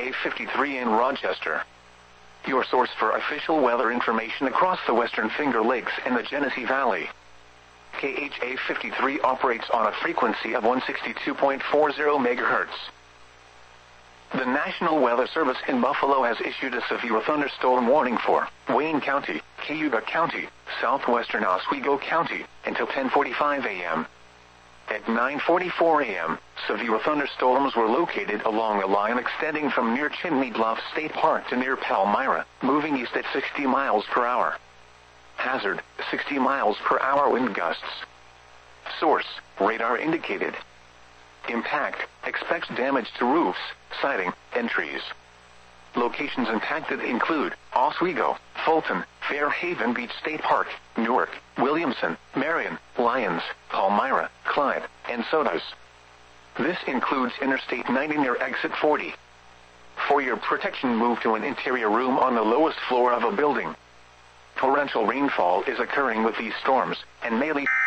KHA-53 in Rochester. Your source for official weather information across the Western Finger Lakes and the Genesee Valley. KHA-53 operates on a frequency of 162.40 MHz. The National Weather Service in Buffalo has issued a severe thunderstorm warning for Wayne County, Cayuga County, southwestern Oswego County, until 10:45 a.m. At 9:44 a.m., severe thunderstorms were located along a line extending from near Chimney Bluff State Park to near Palmyra, moving east at 60 miles per hour. Hazard, 60 miles per hour wind gusts. Source, radar indicated. Impact, expects damage to roofs, siding, and trees. Locations impacted include Oswego, Fulton, Fairhaven Beach State Park, Newark, Williamson, Marion, Lyons, Palmyra, Clyde, and Sodus. This includes Interstate 90 near Exit 40. For your protection, move to an interior room on the lowest floor of a building. Torrential rainfall is occurring with these storms, and may lead